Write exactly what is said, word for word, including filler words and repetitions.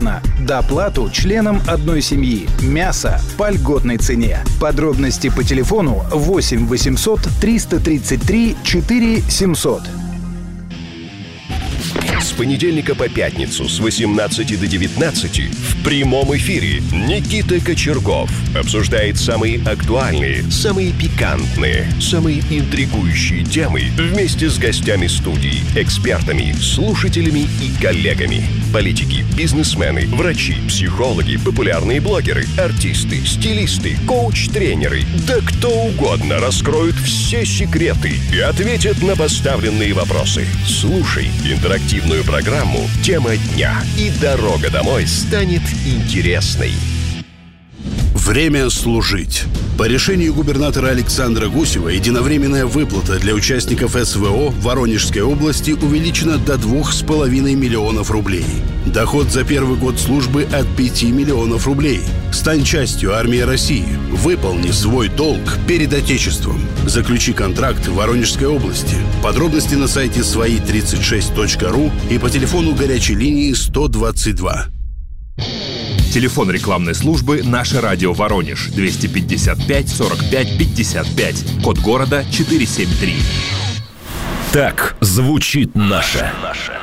бесплатно. Доплату членам одной семьи. Мясо по льготной цене. Подробности по телефону восемь восемьсот триста тридцать три четыре семьсот. С понедельника по пятницу с восемнадцати до девятнадцати в прямом эфире Никита Кочергов обсуждает самые актуальные, самые пикантные, самые интригующие темы вместе с гостями студии, экспертами, слушателями и коллегами. Политики, бизнесмены, врачи, психологи, популярные блогеры, артисты, стилисты, коуч-тренеры, да кто угодно раскроют все секреты и ответят на поставленные вопросы. Слушай интерактивную программу «Тема дня», и дорога домой станет интересной. Время служить. По решению губернатора Александра Гусева единовременная выплата для участников СВО в Воронежской области увеличена до двух с половиной миллионов рублей. Доход за первый год службы от пяти миллионов рублей. Стань частью армии России. Выполни свой долг перед Отечеством. Заключи контракт в Воронежской области. Подробности на сайте свои тридцать шесть точка ру и по телефону горячей линии сто двадцать два. Телефон рекламной службы «Наше радио Воронеж» двести пятьдесят пять сорок пять пятьдесят пять. Код города четыреста семьдесят три. Так звучит наше.